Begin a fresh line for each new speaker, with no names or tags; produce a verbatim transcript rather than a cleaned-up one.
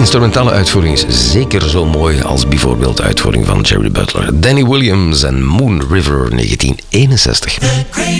instrumentale uitvoering is zeker zo mooi als bijvoorbeeld de uitvoering van Jerry Butler. Danny Williams en Moon River negentien eenenzestig.